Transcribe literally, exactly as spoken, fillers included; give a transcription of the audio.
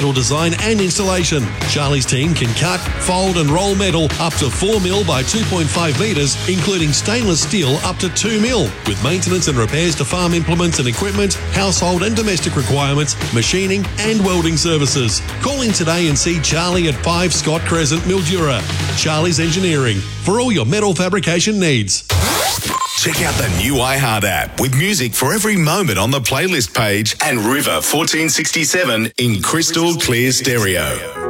metal design and installation. Charlie's team can cut, fold and roll metal up to four mil by two point five metres, including stainless steel up to two mil, with maintenance and repairs to farm implements and equipment, household and domestic requirements, machining and welding services. Call in today and see Charlie at five Scott Crescent, Mildura. Charlie's Engineering, for all your metal fabrication needs. Check out the new iHeart app with music for every moment on the playlist page and River fourteen sixty-seven in crystal clear stereo.